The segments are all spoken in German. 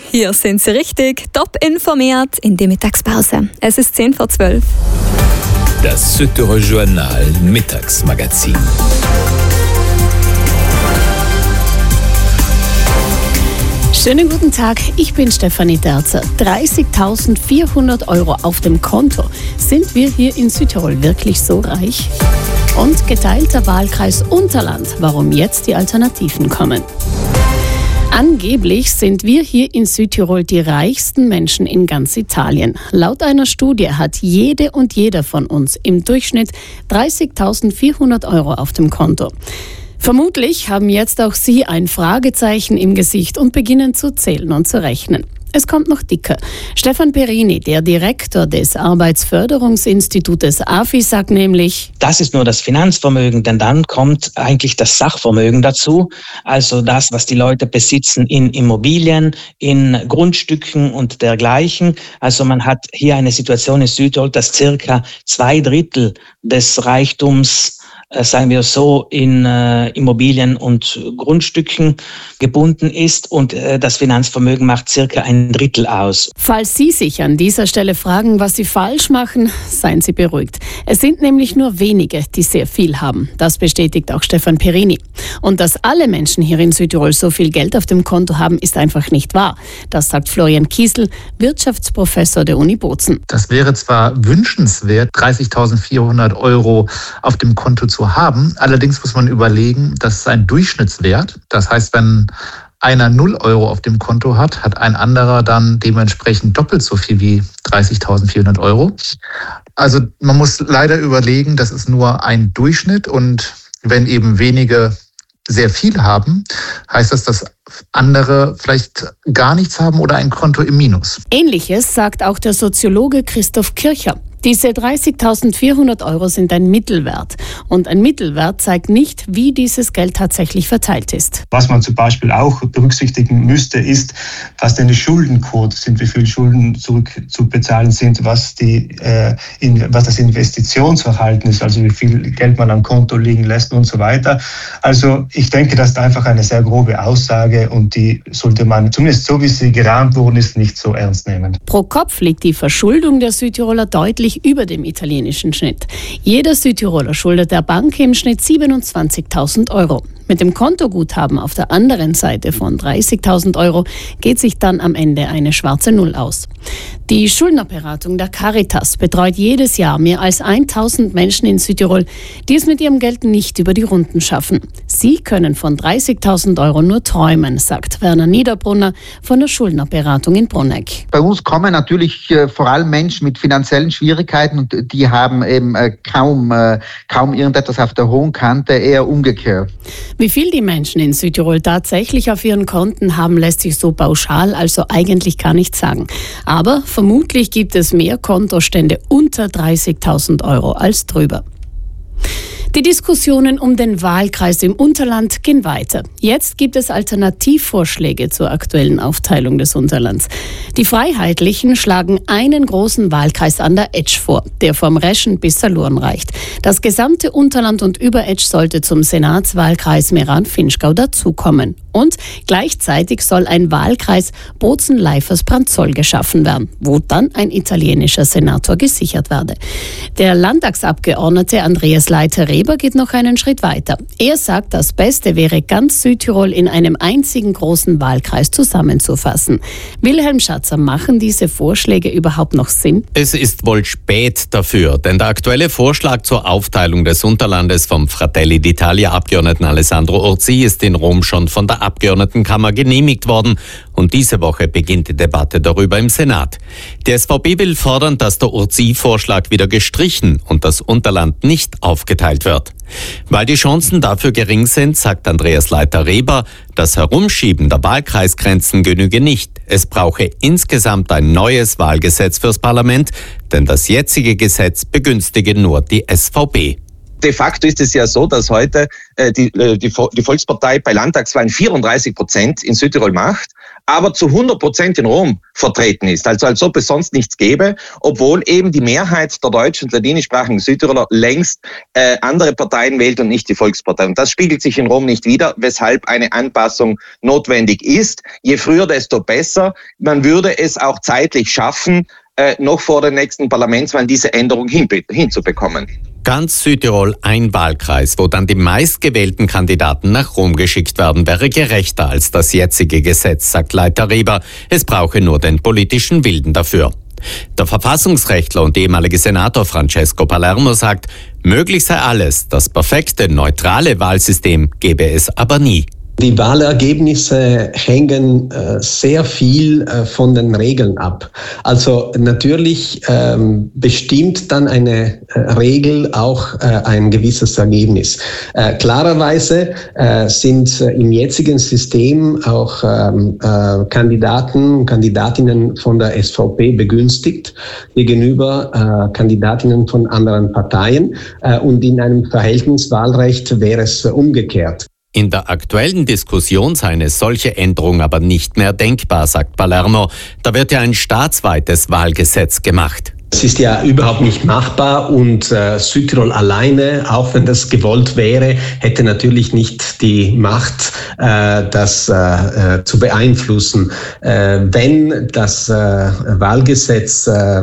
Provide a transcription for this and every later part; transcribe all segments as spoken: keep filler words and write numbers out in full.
Hier sind Sie richtig, top informiert in die Mittagspause. Es ist zehn vor zwölf. Das Südtirol Journal Mittagsmagazin. Schönen guten Tag, ich bin Stefanie Derzer. dreißigtausendvierhundert Euro auf dem Konto. Sind wir hier in Südtirol wirklich so reich? Und geteilter Wahlkreis Unterland, warum jetzt die Alternativen kommen. Angeblich sind wir hier in Südtirol die reichsten Menschen in ganz Italien. Laut einer Studie hat jede und jeder von uns im Durchschnitt dreißigtausendvierhundert Euro auf dem Konto. Vermutlich haben jetzt auch Sie ein Fragezeichen im Gesicht und beginnen zu zählen und zu rechnen. Es kommt noch dicker. Stefan Perini, der Direktor des Arbeitsförderungsinstitutes A F I, sagt nämlich: Das ist nur das Finanzvermögen, denn dann kommt eigentlich das Sachvermögen dazu. Also das, was die Leute besitzen in Immobilien, in Grundstücken und dergleichen. Also man hat hier eine Situation in Südtirol, dass circa zwei Drittel des Reichtums, Äh, sagen wir so, in äh, Immobilien und Grundstücken gebunden ist und äh, das Finanzvermögen macht circa ein Drittel aus. Falls Sie sich an dieser Stelle fragen, was Sie falsch machen, seien Sie beruhigt. Es sind nämlich nur wenige, die sehr viel haben. Das bestätigt auch Stefan Perini. Und dass alle Menschen hier in Südtirol so viel Geld auf dem Konto haben, ist einfach nicht wahr. Das sagt Florian Kiesel, Wirtschaftsprofessor der Uni Bozen. Das wäre zwar wünschenswert, dreißigtausendvierhundert Euro auf dem Konto zu haben. Allerdings muss man überlegen, das ist ein Durchschnittswert. Das heißt, wenn einer null Euro auf dem Konto hat, hat ein anderer dann dementsprechend doppelt so viel wie dreißigtausendvierhundert Euro. Also man muss leider überlegen, das ist nur ein Durchschnitt, und wenn eben wenige sehr viel haben, heißt das, dass andere vielleicht gar nichts haben oder ein Konto im Minus. Ähnliches sagt auch der Soziologe Christoph Kircher. Diese dreißigtausendvierhundert Euro sind ein Mittelwert. Und ein Mittelwert zeigt nicht, wie dieses Geld tatsächlich verteilt ist. Was man zum Beispiel auch berücksichtigen müsste, ist, was denn die Schuldenquote sind, wie viel Schulden zurückzubezahlen sind, was, die, äh, in, was das Investitionsverhalten ist, also wie viel Geld man am Konto liegen lässt und so weiter. Also ich denke, das ist einfach eine sehr grobe Aussage, und die sollte man, zumindest so wie sie gerahmt worden ist, nicht so ernst nehmen. Pro Kopf liegt die Verschuldung der Südtiroler deutlich über dem italienischen Schnitt. Jeder Südtiroler schuldet der Bank im Schnitt siebenundzwanzigtausend Euro. Mit dem Kontoguthaben auf der anderen Seite von dreißigtausend Euro geht sich dann am Ende eine schwarze Null aus. Die Schuldnerberatung der Caritas betreut jedes Jahr mehr als tausend Menschen in Südtirol, die es mit ihrem Geld nicht über die Runden schaffen. Sie können von dreißigtausend Euro nur träumen, sagt Werner Niederbrunner von der Schuldnerberatung in Bruneck. Bei uns kommen natürlich äh, vor allem Menschen mit finanziellen Schwierigkeiten, und die haben eben äh, kaum, äh, kaum irgendetwas auf der hohen Kante, eher umgekehrt. Wie viel die Menschen in Südtirol tatsächlich auf ihren Konten haben, lässt sich so pauschal also eigentlich gar nicht sagen. Aber vermutlich gibt es mehr Kontostände unter dreißigtausend Euro als drüber. Die Diskussionen um den Wahlkreis im Unterland gehen weiter. Jetzt gibt es Alternativvorschläge zur aktuellen Aufteilung des Unterlands. Die Freiheitlichen schlagen einen großen Wahlkreis an der Etsch vor, der vom Reschen bis Salurn reicht. Das gesamte Unterland und Überetsch sollte zum Senatswahlkreis Meran-Finchgau dazukommen. Und gleichzeitig soll ein Wahlkreis Bozen-Leifers-Branzoll geschaffen werden, wo dann ein italienischer Senator gesichert werde. Der Landtagsabgeordnete Andreas Leiter-Reber geht noch einen Schritt weiter. Er sagt, das Beste wäre, ganz Südtirol in einem einzigen großen Wahlkreis zusammenzufassen. Wilhelm Schatzer, machen diese Vorschläge überhaupt noch Sinn? Es ist wohl spät dafür, denn der aktuelle Vorschlag zur Aufteilung des Unterlandes vom Fratelli d'Italia-Abgeordneten Alessandro Urzi ist in Rom schon von der Abgeordnetenkammer genehmigt worden, und diese Woche beginnt die Debatte darüber im Senat. Die S V B will fordern, dass der Urzi-Vorschlag wieder gestrichen und das Unterland nicht aufgeteilt wird. Weil die Chancen dafür gering sind, sagt Andreas Leiter-Reber, das Herumschieben der Wahlkreisgrenzen genüge nicht. Es brauche insgesamt ein neues Wahlgesetz fürs Parlament, denn das jetzige Gesetz begünstige nur die S V B. De facto ist es ja so, dass heute äh, die, äh, die, die Volkspartei bei Landtagswahlen vierunddreißig Prozent in Südtirol macht, aber zu hundert Prozent in Rom vertreten ist. Also als ob es sonst nichts gäbe, obwohl eben die Mehrheit der deutschen und ladinischsprachigen Südtiroler längst äh, andere Parteien wählt und nicht die Volkspartei. Und das spiegelt sich in Rom nicht wider, weshalb eine Anpassung notwendig ist. Je früher, desto besser. Man würde es auch zeitlich schaffen, äh, noch vor den nächsten Parlamentswahlen diese Änderung hin, hinzubekommen. Ganz Südtirol ein Wahlkreis, wo dann die meistgewählten Kandidaten nach Rom geschickt werden, wäre gerechter als das jetzige Gesetz, sagt Leiter Reber. Es brauche nur den politischen Willen dafür. Der Verfassungsrechtler und ehemalige Senator Francesco Palermo sagt, möglich sei alles, das perfekte, neutrale Wahlsystem gebe es aber nie. Die Wahlergebnisse hängen äh, sehr viel äh, von den Regeln ab. Also natürlich ähm, bestimmt dann eine äh, Regel auch äh, ein gewisses Ergebnis. Äh, klarerweise äh, sind äh, im jetzigen System auch ähm, äh, Kandidaten, Kandidatinnen von der S V P begünstigt gegenüber äh, Kandidatinnen von anderen Parteien. Äh, und in einem Verhältniswahlrecht wäre es äh, umgekehrt. In der aktuellen Diskussion sei eine solche Änderung aber nicht mehr denkbar, sagt Palermo. Da wird ja ein staatsweites Wahlgesetz gemacht. Es ist ja überhaupt nicht machbar und äh, Südtirol alleine, auch wenn das gewollt wäre, hätte natürlich nicht die Macht, äh, das äh, zu beeinflussen. Äh, wenn das äh, Wahlgesetz äh,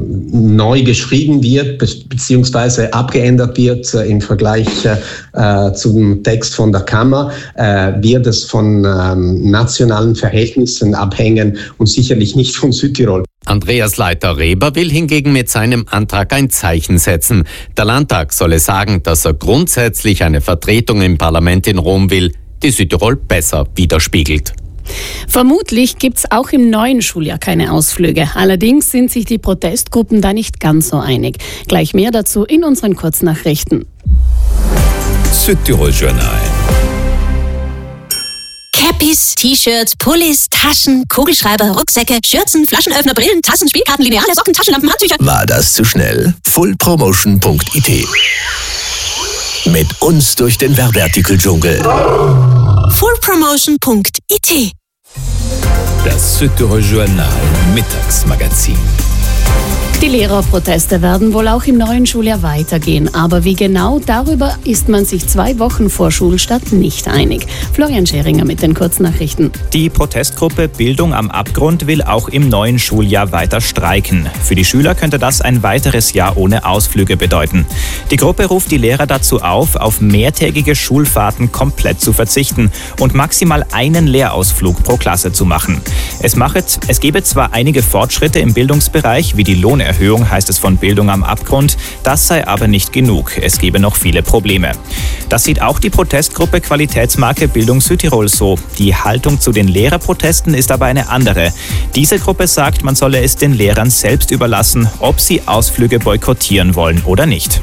neu geschrieben wird, be- beziehungsweise abgeändert wird äh, im Vergleich äh, zum Text von der Kammer, äh, wird es von ähm, nationalen Verhältnissen abhängen und sicherlich nicht von Südtirol. Andreas Leiter-Reber will hingegen mit seinem Antrag ein Zeichen setzen. Der Landtag solle sagen, dass er grundsätzlich eine Vertretung im Parlament in Rom will, die Südtirol besser widerspiegelt. Vermutlich gibt es auch im neuen Schuljahr keine Ausflüge. Allerdings sind sich die Protestgruppen da nicht ganz so einig. Gleich mehr dazu in unseren Kurznachrichten. Südtirol Journal. Cappies, T-Shirts, Pullis, Taschen, Kugelschreiber, Rucksäcke, Schürzen, Flaschenöffner, Brillen, Tassen, Spielkarten, Lineale, Socken, Taschenlampen, Handtücher. War das zu schnell? full promotion punkt i t. Mit uns durch den Werbeartikel-Dschungel. full promotion punkt i t. Das Südtirol Journal Mittagsmagazin. Die Lehrerproteste werden wohl auch im neuen Schuljahr weitergehen. Aber wie genau, darüber ist man sich zwei Wochen vor Schulstart nicht einig. Florian Scheringer mit den Kurznachrichten. Die Protestgruppe Bildung am Abgrund will auch im neuen Schuljahr weiter streiken. Für die Schüler könnte das ein weiteres Jahr ohne Ausflüge bedeuten. Die Gruppe ruft die Lehrer dazu auf, auf mehrtägige Schulfahrten komplett zu verzichten und maximal einen Lehrausflug pro Klasse zu machen. Es, mache, es gebe zwar einige Fortschritte im Bildungsbereich, wie die Lohnerhöhung, heißt es von Bildung am Abgrund, das sei aber nicht genug. Es gebe noch viele Probleme. Das sieht auch die Protestgruppe Qualitätsmarke Bildung Südtirol so. Die Haltung zu den Lehrerprotesten ist aber eine andere. Diese Gruppe sagt, man solle es den Lehrern selbst überlassen, ob sie Ausflüge boykottieren wollen oder nicht.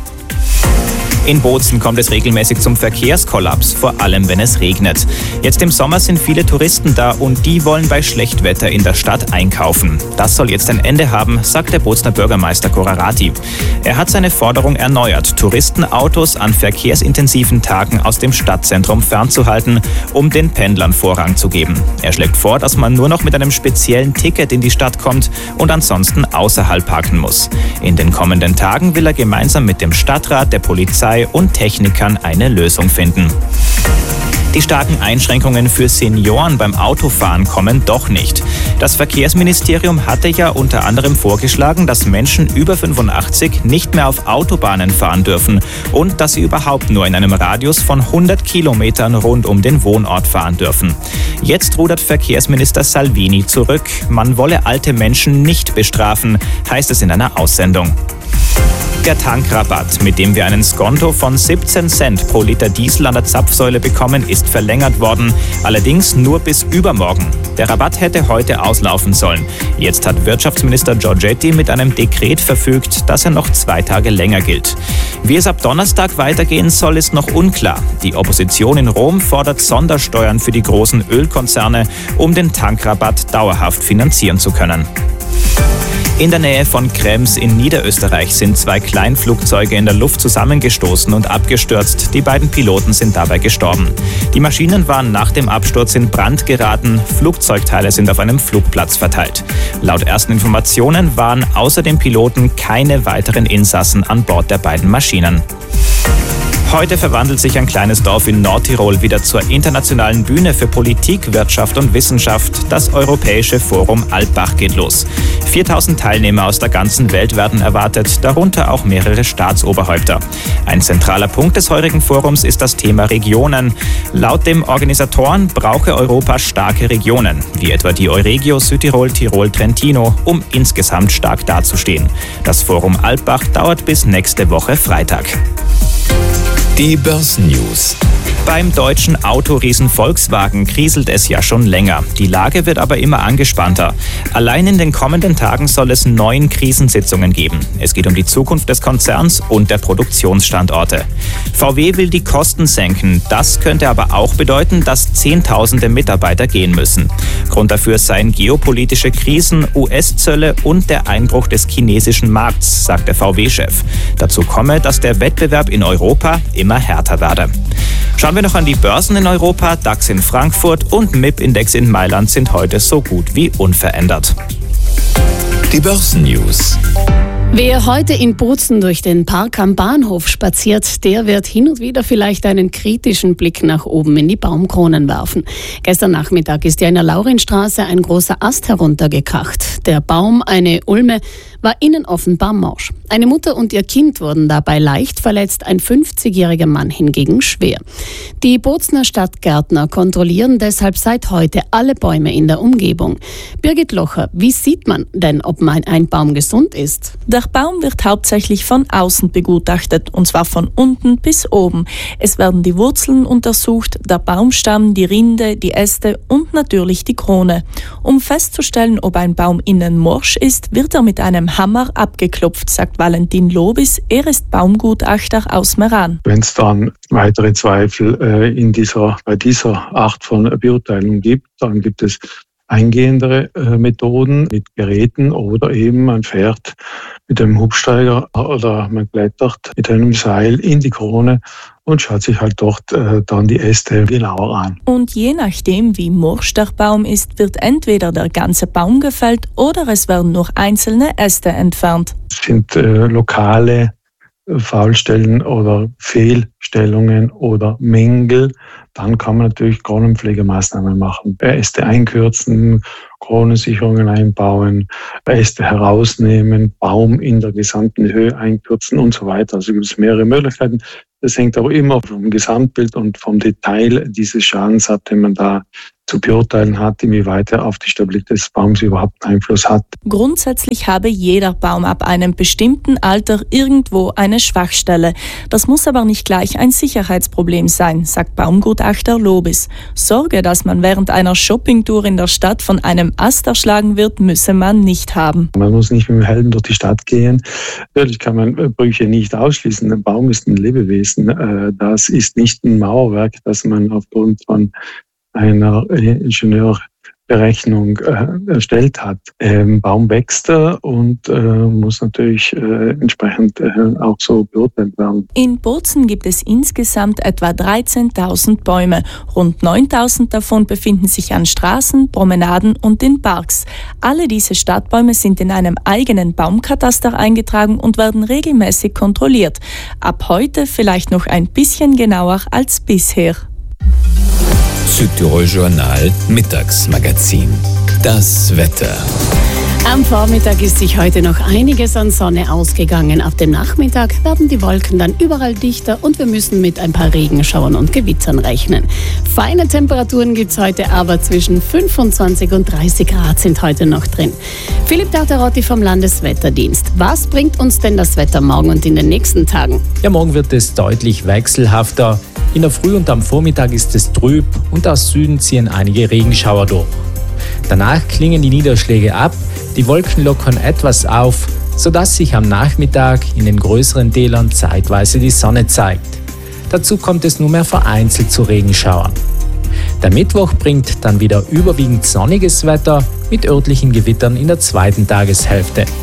In Bozen kommt es regelmäßig zum Verkehrskollaps, vor allem wenn es regnet. Jetzt im Sommer sind viele Touristen da und die wollen bei Schlechtwetter in der Stadt einkaufen. Das soll jetzt ein Ende haben, sagt der Bozener Bürgermeister Korarati. Er hat seine Forderung erneuert, Touristenautos an verkehrsintensiven Tagen aus dem Stadtzentrum fernzuhalten, um den Pendlern Vorrang zu geben. Er schlägt vor, dass man nur noch mit einem speziellen Ticket in die Stadt kommt und ansonsten außerhalb parken muss. In den kommenden Tagen will er gemeinsam mit dem Stadtrat, der Polizei und Technikern eine Lösung finden. Die starken Einschränkungen für Senioren beim Autofahren kommen doch nicht. Das Verkehrsministerium hatte ja unter anderem vorgeschlagen, dass Menschen über fünfundachtzig nicht mehr auf Autobahnen fahren dürfen und dass sie überhaupt nur in einem Radius von hundert Kilometern rund um den Wohnort fahren dürfen. Jetzt rudert Verkehrsminister Salvini zurück. Man wolle alte Menschen nicht bestrafen, heißt es in einer Aussendung. Der Tankrabatt, mit dem wir einen Skonto von siebzehn Cent pro Liter Diesel an der Zapfsäule bekommen, ist verlängert worden, allerdings nur bis übermorgen. Der Rabatt hätte heute auslaufen sollen. Jetzt hat Wirtschaftsminister Giorgetti mit einem Dekret verfügt, dass er noch zwei Tage länger gilt. Wie es ab Donnerstag weitergehen soll, ist noch unklar. Die Opposition in Rom fordert Sondersteuern für die großen Ölkonzerne, um den Tankrabatt dauerhaft finanzieren zu können. In der Nähe von Krems in Niederösterreich sind zwei Kleinflugzeuge in der Luft zusammengestoßen und abgestürzt. Die beiden Piloten sind dabei gestorben. Die Maschinen waren nach dem Absturz in Brand geraten. Flugzeugteile sind auf einem Flugplatz verteilt. Laut ersten Informationen waren außer dem Piloten keine weiteren Insassen an Bord der beiden Maschinen. Heute verwandelt sich ein kleines Dorf in Nordtirol wieder zur internationalen Bühne für Politik, Wirtschaft und Wissenschaft. Das Europäische Forum Alpbach geht los. viertausend Teilnehmer aus der ganzen Welt werden erwartet, darunter auch mehrere Staatsoberhäupter. Ein zentraler Punkt des heurigen Forums ist das Thema Regionen. Laut dem Organisatoren brauche Europa starke Regionen, wie etwa die Euregio Südtirol, Tirol, Trentino, um insgesamt stark dazustehen. Das Forum Alpbach dauert bis nächste Woche Freitag. Die Börsennews. Beim deutschen Autoriesen Volkswagen kriselt es ja schon länger. Die Lage wird aber immer angespannter. Allein in den kommenden Tagen soll es neun Krisensitzungen geben. Es geht um die Zukunft des Konzerns und der Produktionsstandorte. V W will die Kosten senken. Das könnte aber auch bedeuten, dass Zehntausende Mitarbeiter gehen müssen. Grund dafür seien geopolitische Krisen, U S-Zölle und der Einbruch des chinesischen Markts, sagt der V W-Chef. Dazu komme, dass der Wettbewerb in Europa immer härter werde. Schauen wir noch an die Börsen in Europa. DAX in Frankfurt und M I P-Index in Mailand sind heute so gut wie unverändert. Die Börsennews. Wer heute in Bozen durch den Park am Bahnhof spaziert, der wird hin und wieder vielleicht einen kritischen Blick nach oben in die Baumkronen werfen. Gestern Nachmittag ist ja in der Laurinstraße ein großer Ast heruntergekracht. Der Baum, eine Ulme, war innen offenbar morsch. Eine Mutter und ihr Kind wurden dabei leicht verletzt, ein fünfzigjähriger Mann hingegen schwer. Die Bozener Stadtgärtner kontrollieren deshalb seit heute alle Bäume in der Umgebung. Birgit Locher, wie sieht man denn, ob ein Baum gesund ist? Der Baum wird hauptsächlich von außen begutachtet, und zwar von unten bis oben. Es werden die Wurzeln untersucht, der Baumstamm, die Rinde, die Äste und natürlich die Krone. Um festzustellen, ob ein Baum innen morsch ist, wird er mit einem Hammer abgeklopft, sagt Valentin Lobis. Er ist Baumgutachter aus Meran. Wenn es dann weitere Zweifel äh, in dieser, bei dieser Art von Beurteilung gibt, dann gibt es eingehendere äh, Methoden mit Geräten oder eben man fährt mit einem Hubsteiger oder man klettert mit einem Seil in die Krone und schaut sich halt dort äh, dann die Äste genauer an. Und je nachdem, wie morsch der Baum ist, wird entweder der ganze Baum gefällt oder es werden nur einzelne Äste entfernt. Es sind äh, lokale Faulstellen oder Fehlstellungen oder Mängel, dann kann man natürlich Kronenpflegemaßnahmen machen. Äste einkürzen, Kronensicherungen einbauen, Äste herausnehmen, Baum in der gesamten Höhe einkürzen und so weiter. Also gibt es mehrere Möglichkeiten. Das hängt aber immer vom Gesamtbild und vom Detail dieses Schadens ab, den man da zu beurteilen hat, inwieweit er auf die Stabilität des Baums überhaupt Einfluss hat. Grundsätzlich habe jeder Baum ab einem bestimmten Alter irgendwo eine Schwachstelle. Das muss aber nicht gleich ein Sicherheitsproblem sein, sagt Baumgutachter Lobis. Sorge, dass man während einer Shoppingtour in der Stadt von einem Ast erschlagen wird, müsse man nicht haben. Man muss nicht mit dem Helm durch die Stadt gehen. Natürlich kann man Brüche nicht ausschließen. Ein Baum ist ein Lebewesen. Das ist nicht ein Mauerwerk, das man aufgrund von einer Ingenieurberechnung äh, erstellt hat. Ähm, Baum wächst und äh, muss natürlich äh, entsprechend äh, auch so beurteilt werden. In Bozen gibt es insgesamt etwa dreizehntausend Bäume. Rund neuntausend davon befinden sich an Straßen, Promenaden und in Parks. Alle diese Stadtbäume sind in einem eigenen Baumkataster eingetragen und werden regelmäßig kontrolliert. Ab heute vielleicht noch ein bisschen genauer als bisher. Südtirol Journal Mittagsmagazin. Das Wetter. Am Vormittag ist sich heute noch einiges an Sonne ausgegangen. Ab dem Nachmittag werden die Wolken dann überall dichter und wir müssen mit ein paar Regenschauern und Gewittern rechnen. Feine Temperaturen gibt es heute, aber zwischen fünfundzwanzig und dreißig Grad sind heute noch drin. Philipp Tartarotti vom Landeswetterdienst. Was bringt uns denn das Wetter morgen und in den nächsten Tagen? Ja, morgen wird es deutlich wechselhafter. In der Früh und am Vormittag ist es trüb und aus Süden ziehen einige Regenschauer durch. Danach klingen die Niederschläge ab, die Wolken lockern etwas auf, sodass sich am Nachmittag in den größeren Tälern zeitweise die Sonne zeigt. Dazu kommt es nur mehr vereinzelt zu Regenschauern. Der Mittwoch bringt dann wieder überwiegend sonniges Wetter mit örtlichen Gewittern in der zweiten Tageshälfte.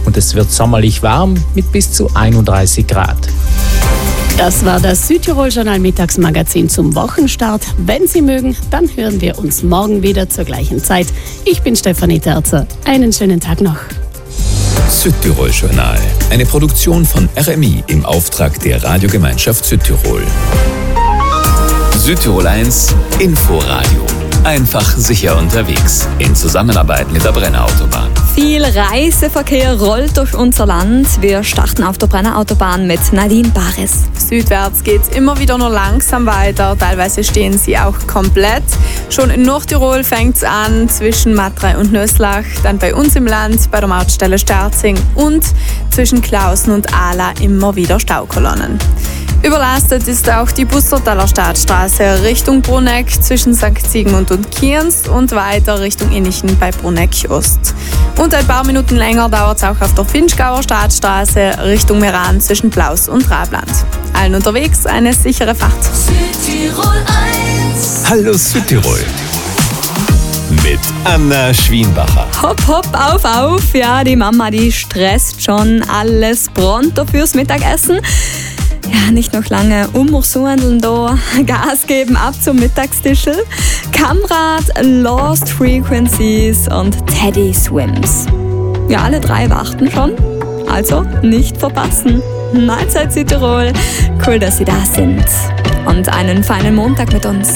und es wird sommerlich warm mit bis zu einunddreißig Grad. Das war das Südtirol-Journal Mittagsmagazin zum Wochenstart. Wenn Sie mögen, dann hören wir uns morgen wieder zur gleichen Zeit. Ich bin Stefanie Terzer. Einen schönen Tag noch. Südtirol-Journal, eine Produktion von R M I im Auftrag der Radiogemeinschaft Südtirol. Südtirol eins Inforadio. Einfach sicher unterwegs. In Zusammenarbeit mit der Brenner Autobahn. Viel Reiseverkehr rollt durch unser Land. Wir starten auf der Brenner Autobahn mit Nadine Bares. Südwärts geht es immer wieder nur langsam weiter. Teilweise stehen sie auch komplett. Schon in Nordtirol fängt es an zwischen Matrei und Nöslach. Dann bei uns im Land, bei der Mautstelle Sterzing. Und zwischen Klausen und Ala immer wieder Staukolonnen. Überlastet ist auch die Bussertaler Stadtstraße Richtung Bruneck zwischen Sankt Sigmund und Kienz und weiter Richtung Innichen bei Bruneck Ost. Und ein paar Minuten länger dauert es auch auf der Finchgauer Stadtstraße Richtung Meran zwischen Plaus und Rabland. Allen unterwegs eine sichere Fahrt. Südtirol eins. Hallo Südtirol. Mit Anna Schwienbacher. Hopp, hopp, auf, auf. Ja, die Mama, die stresst schon. Alles pronto fürs Mittagessen. Ja, nicht noch lange umsurseln da, Gas geben, ab zum Mittagstischel. Kamrad, Lost Frequencies und Teddy Swims. Ja, alle drei warten schon, also nicht verpassen. Mahlzeit Südtirol, cool, dass Sie da sind. Und einen feinen Montag mit uns.